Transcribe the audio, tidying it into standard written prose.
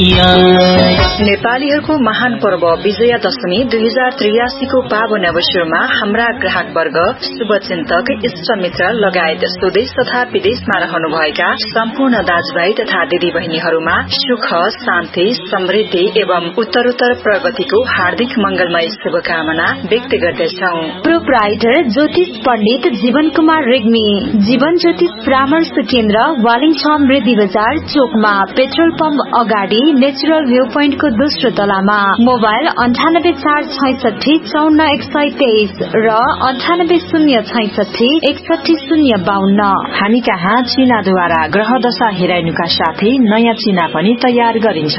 नेपालीहरूको महान पर्व विजयादशमी 2083 को पावन अवसरमा हाम्रा ग्राहक वर्ग, शुभचिन्तक, इष्टमित्र लगायत स्वदेश तथा विदेशमा रहनुभएका सम्पूर्ण दाजुभाइ तथा दिदीबहिनीहरूमा सुख, शान्ति, समृद्धि एवं उत्तरोत्तर प्रगतिको हार्दिक मंगलमय शुभकामना व्यक्त गर्दछौ। प्रोप्राइटर ज्योतिष पण्डित जीवन कुमार रेग्मी, जीवन ज्योतिष परामर्श केन्द्र, वालिङछाम मृद्धि बजार चोकमा, पेट्रोल पम्प अगाडि, नेचुरल भ्यू पोइन्ट को दोस्रो तलामा। मोबाइल 9846546123 र 9806616052। हामी कहाँ चिनाद्वारा ग्रह दशा हेराइनुका साथै नयाँ चिना पनि तयार गरिन्छ।